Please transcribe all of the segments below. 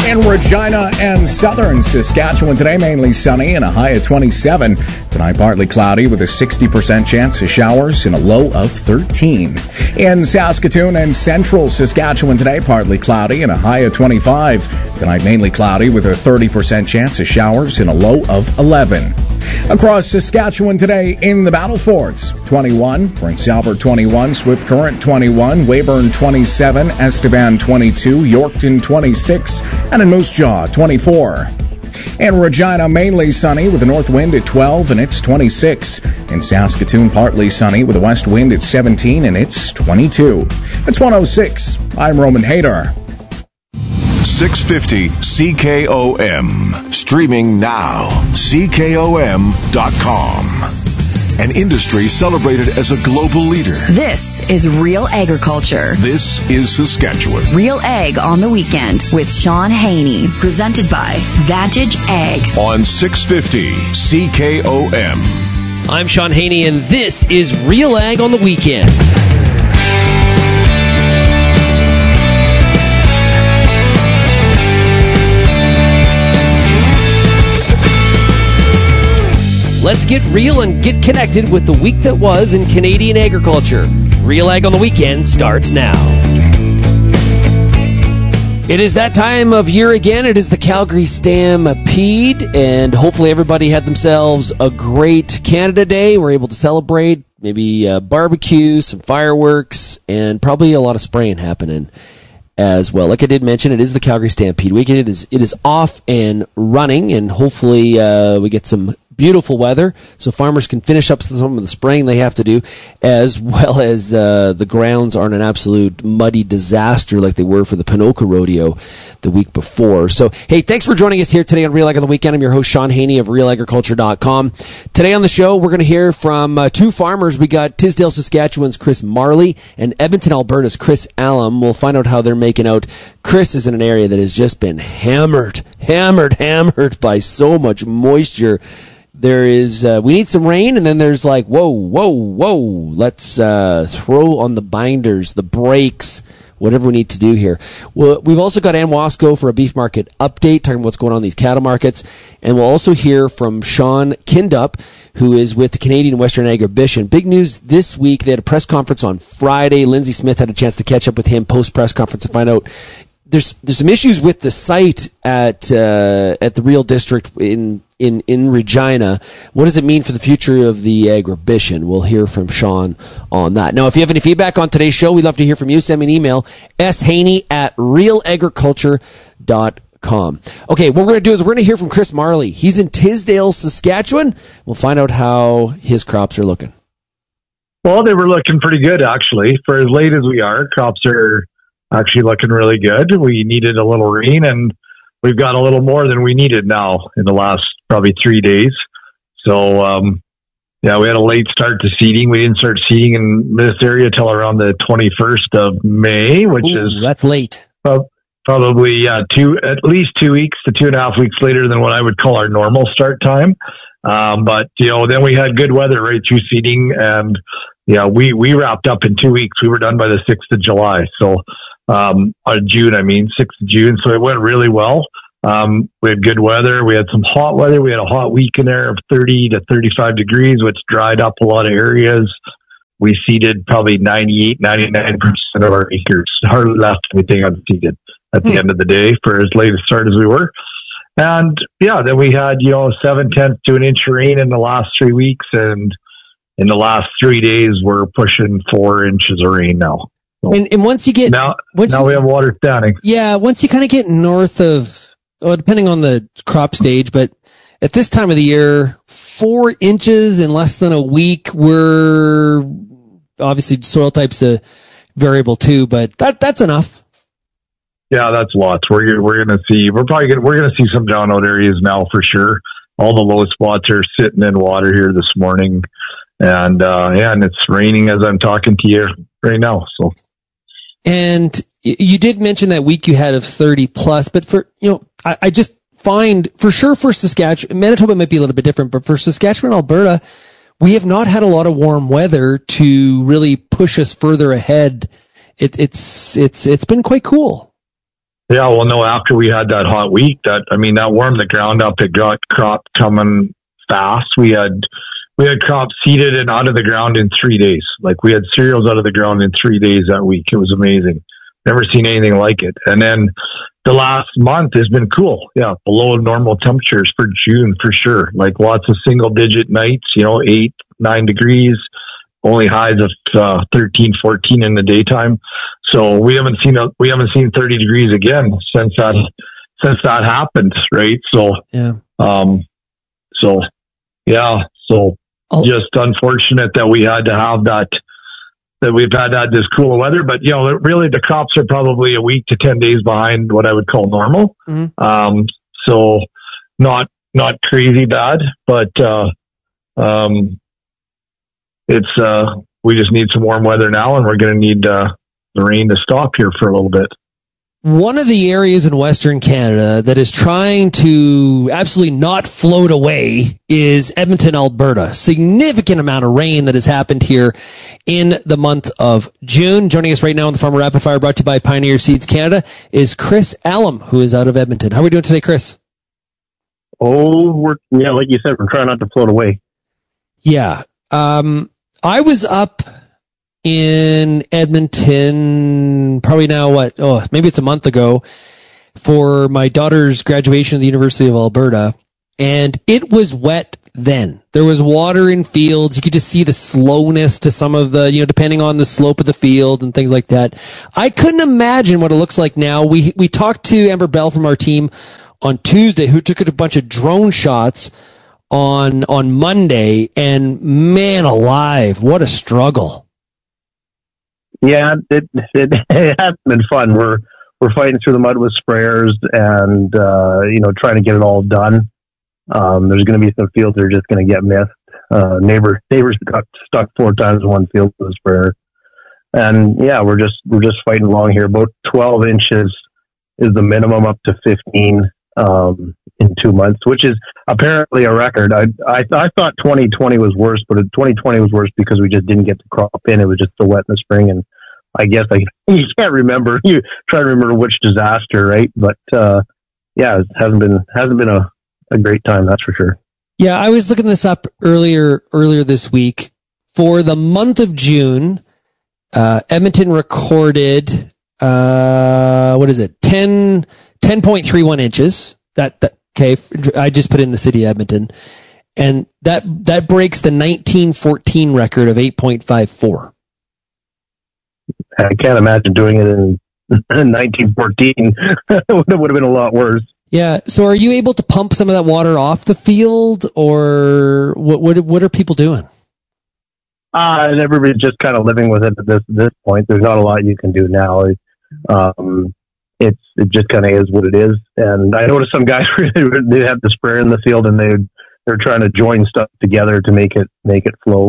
In Regina and southern Saskatchewan today, mainly sunny and a high of 27. Tonight, partly cloudy with a 60% chance of showers and a low of 13. In Saskatoon and central Saskatchewan today, partly cloudy and a high of 25. Tonight, mainly cloudy with a 30% chance of showers and a low of 11. Across Saskatchewan today in the Battle Forts, 21, Prince Albert 21, Swift Current 21, Weyburn 27, Estevan 22, Yorkton 26, and in Moose Jaw 24. In Regina, mainly sunny with a north wind at 12 and it's 26. In Saskatoon, partly sunny with a west wind at 17 and it's 22. It's 106. I'm Roman Hader. 650 CKOM. Streaming now. CKOM.com. An industry celebrated as a global leader. This is Real Agriculture. This is Saskatchewan. Real Ag on the Weekend with Sean Haney. Presented by Vantage Ag. On 650 CKOM. I'm Sean Haney, and this is Real Ag on the Weekend. Let's get real and get connected with the week that was in Canadian agriculture. Real Ag on the Weekend starts now. It is that time of year again. It is the Calgary Stampede, and hopefully everybody had themselves a great Canada Day. We're able to celebrate, maybe barbecue, some fireworks, and probably a lot of spraying happening as well. Like I did mention, it is the Calgary Stampede weekend. It is off and running, and hopefully we get some beautiful weather so farmers can finish up some of the spraying they have to do, as well as the grounds aren't an absolute muddy disaster like they were for the Ponoka Rodeo the week before. So, hey, thanks for joining us here today on Real Ag on the Weekend. I'm your host, Sean Haney of RealAgriculture.com. Today on the show, we're going to hear from two farmers. We got Tisdale, Saskatchewan's Chris Marley and Edmonton, Alberta's Chris Allam. We'll find out how they're making out. Chris is in an area that has just been hammered by so much moisture. There is, we need some rain, and then there's like, whoa, let's throw on the binders, the brakes, whatever we need to do here. Well, we've also got Ann Wasco for a beef market update, talking about what's going on in these cattle markets, and we'll also hear from Sean Kindup, who is with the Canadian Western Agribition. Big news this week, they had a press conference on Friday. Lindsay Smith had a chance to catch up with him post-press conference and find out there's some issues with the site at the Real District in Regina. What does it mean for the future of the Agribition? We'll hear from Sean on that. Now, if you have any feedback on today's show, we'd love to hear from you. Send me an email, shaney@realagriculture.com. Okay, what we're going to do is we're going to hear from Chris Marley. He's in Tisdale, Saskatchewan. We'll find out how his crops are looking. Well, they were looking pretty good, actually. For as late as we are, crops are actually looking really good. We needed a little rain, and we've got a little more than we needed now in the last probably 3 days. So, we had a late start to seeding. We didn't start seeding in this area till around the 21st of May, which is that's late. Probably at least 2 weeks to 2.5 weeks later than what I would call our normal start time. But then we had good weather right through seeding, and we wrapped up in 2 weeks. We were done by the 6th of July. So, June, 6th of June. So it went really well. We had good weather. We had some hot weather. We had a hot week in there of 30 to 35 degrees, which dried up a lot of areas. We seeded probably 99% of our acres. Hardly left anything unseeded at the end of the day for as late a start as we were. And then we had, 7/10 to an inch of rain in the last 3 weeks. And in the last 3 days, we're pushing 4 inches of rain now. So and once you get... Now we have water standing. Yeah, once you kind of get north of... depending on the crop stage, but at this time of the year, 4 inches in less than a week. We're obviously soil type's a variable too, but that's enough. Yeah, that's lots. We're going to see. We're going to see some down out areas now for sure. All the low spots are sitting in water here this morning, and and it's raining as I'm talking to you right now. So. And you did mention that week you had of 30 plus, but for, I just find for sure for Saskatchewan, Manitoba might be a little bit different, but for Saskatchewan, Alberta, we have not had a lot of warm weather to really push us further ahead. It's been quite cool. Yeah, well, no, after we had that hot week, that warmed the ground up. It got crop coming fast. We had crops seeded and out of the ground in 3 days. Like, we had cereals out of the ground in 3 days that week. It was amazing. Never seen anything like it. And then the last month has been cool. Yeah, below normal temperatures for June for sure. Like, lots of single digit nights, 8, 9 degrees, only highs of 13, 14 in the daytime. So we haven't seen 30 degrees again since that happened, right? So just unfortunate that we had to have that we've had this cooler weather. But really the crops are probably a week to 10 days behind what I would call normal. Mm-hmm. So not crazy bad, but it's we just need some warm weather now, and we're going to need the rain to stop here for a little bit. One of the areas in Western Canada that is trying to absolutely not float away is Edmonton, Alberta. Significant amount of rain that has happened here in the month of June. Joining us right now on the Farmer Rapid Fire, brought to you by Pioneer Seeds Canada, is Chris Allam, who is out of Edmonton. How are we doing today, Chris? Like you said, we're trying not to float away. Yeah. I was up in Edmonton, probably now maybe it's a month ago, for my daughter's graduation at the University of Alberta, and it was wet then. There was water in fields. You could just see the slowness to some of the, depending on the slope of the field and things like that. I couldn't imagine what it looks like now. We talked to Amber Bell from our team on Tuesday, who took a bunch of drone shots on Monday, and man alive, what a struggle. Yeah, it has been fun. We're fighting through the mud with sprayers and trying to get it all done. There's going to be some fields that are just going to get missed. Neighbors got stuck 4 times in one field with a sprayer, and yeah, we're just fighting along here. About 12 inches is the minimum, up to 15 in 2 months, which is apparently a record. I thought 2020 was worse, but 2020 was worse because we just didn't get the crop in. It was just so wet in the spring, and I guess you can't remember. You try to remember which disaster, right? But it hasn't been a great time, that's for sure. Yeah, I was looking this up earlier this week. For the month of June, Edmonton recorded 10.31 inches. Okay, I just put in the city of Edmonton, and that breaks the 1914 record of 8.54. I can't imagine doing it in 1914. It would have been a lot worse. Yeah. So, are you able to pump some of that water off the field, or what are people doing? Everybody's just kind of living with it at this point. There's not a lot you can do now. It just kind of is what it is. And I noticed some guys they have the sprayer in the field, and they're trying to join stuff together to make it flow.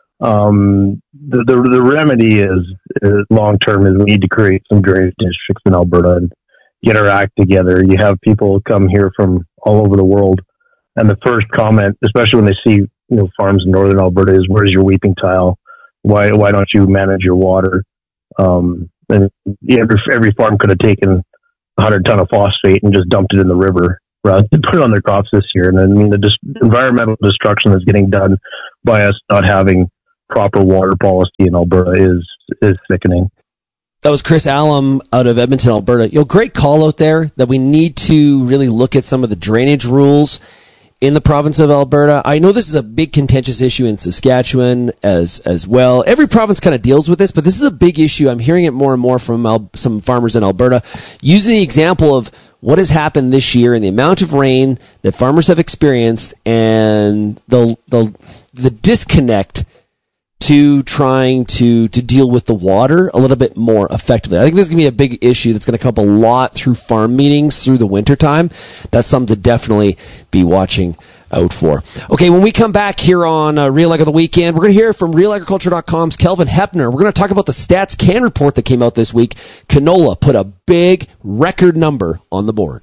The remedy is long term is we need to create some drainage districts in Alberta and get our act together. You have people come here from all over the world, and the first comment, especially when they see farms in northern Alberta, is, "Where's your weeping tile? Why don't you manage your water?" And every farm could have taken 100 ton of phosphate and just dumped it in the river rather than put it on their crops this year. And I mean, the environmental destruction that's getting done by us not having proper water policy in Alberta is sickening. That was Chris Allam out of Edmonton, Alberta. Great call out there that we need to really look at some of the drainage rules in the province of Alberta. I know this is a big contentious issue in Saskatchewan as well. Every province kind of deals with this, but this is a big issue. I'm hearing it more and more from some farmers in Alberta, using the example of what has happened this year and the amount of rain that farmers have experienced and the disconnect to trying to deal with the water a little bit more effectively. I think this is going to be a big issue that's going to come up a lot through farm meetings through the wintertime. That's something to definitely be watching out for. Okay, when we come back here on Real Ag of the Weekend, we're going to hear from RealAgriculture.com's Kelvin Hepner. We're going to talk about the Stats Can report that came out this week. Canola put a big record number on the board.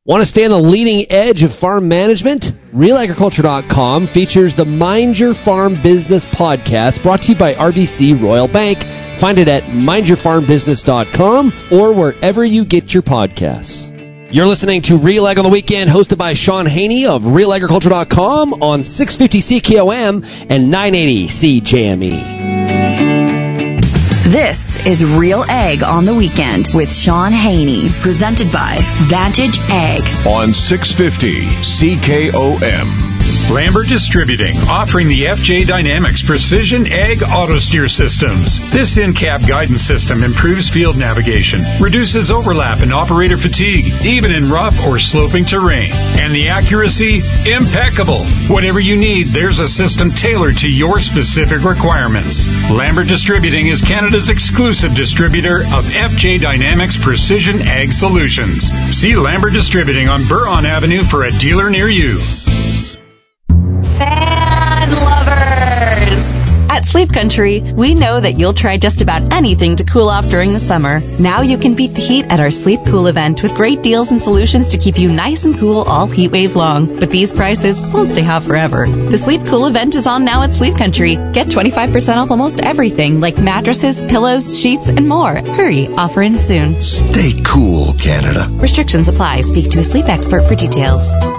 Want to stay on the leading edge of farm management? RealAgriculture.com features the Mind Your Farm Business podcast, brought to you by RBC Royal Bank. Find it at MindYourFarmBusiness.com or wherever you get your podcasts. You're listening to Real Ag on the Weekend, hosted by Sean Haney of RealAgriculture.com on 650 CKOM and 980 CJME. This is Real Ag on the Weekend with Sean Haney, presented by Vantage Ag. On 650 CKOM. Lambert Distributing, offering the FJ Dynamics Precision Ag Auto Steer Systems. This in-cab guidance system improves field navigation, reduces overlap and operator fatigue, even in rough or sloping terrain. And the accuracy, impeccable. Whatever you need, there's a system tailored to your specific requirements. Lambert Distributing is Canada's exclusive distributor of FJ Dynamics Precision Ag Solutions. See Lambert Distributing on Buron Avenue for a dealer near you. Fan lovers! At Sleep Country, we know that you'll try just about anything to cool off during the summer. Now you can beat the heat at our Sleep Cool event with great deals and solutions to keep you nice and cool all heat wave long. But these prices won't stay hot forever. The Sleep Cool event is on now at Sleep Country. Get 25% off almost everything like mattresses, pillows, sheets, and more. Hurry, offer ends soon. Stay cool, Canada. Restrictions apply. Speak to a sleep expert for details.